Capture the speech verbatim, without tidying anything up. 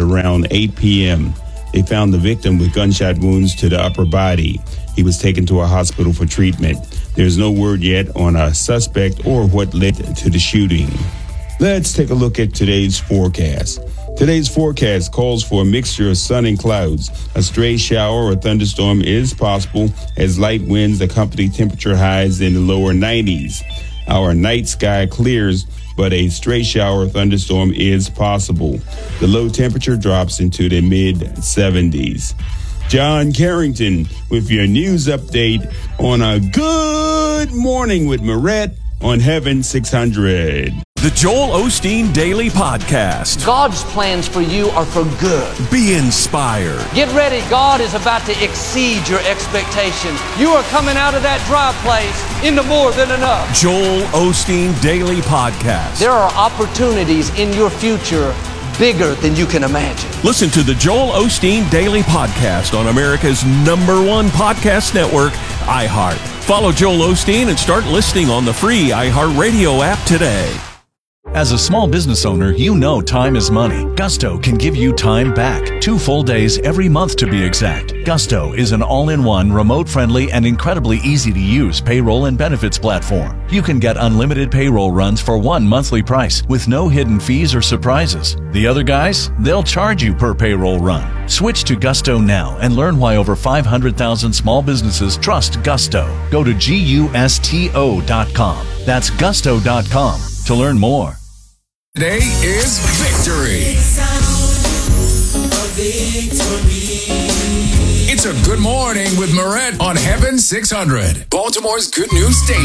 around eight p.m. They found the victim with gunshot wounds to the upper body. He was taken to a hospital for treatment. There's no word yet on a suspect or what led to the shooting. Let's take a look at today's forecast. Today's forecast calls for a mixture of sun and clouds. A stray shower or thunderstorm is possible as light winds accompany temperature highs in the lower nineties. Our night sky clears, but a stray shower or thunderstorm is possible. The low temperature drops into the mid seventies. John Carrington with your news update on a Good Morning with Moret on Heaven six hundred. The Joel Osteen Daily Podcast. God's plans for you are for good. Be inspired. Get ready. God is about to exceed your expectations. You are coming out of that dry place into more than enough. Joel Osteen Daily Podcast. There are opportunities in your future bigger than you can imagine. Listen to the Joel Osteen Daily Podcast on America's number one podcast network, iHeart. Follow Joel Osteen and start listening on the free iHeartRadio app today. As a small business owner, you know time is money. Gusto can give you time back. Two full days every month to be exact. Gusto is an all-in-one, remote-friendly, and incredibly easy-to-use payroll and benefits platform. You can get unlimited payroll runs for one monthly price with no hidden fees or surprises. The other guys, they'll charge you per payroll run. Switch to Gusto now and learn why over five hundred thousand small businesses trust Gusto. Go to gusto dot com. That's gusto dot com to learn more. Today is Victory. It's a Good Morning with Moret on Heaven six hundred, Baltimore's good news station.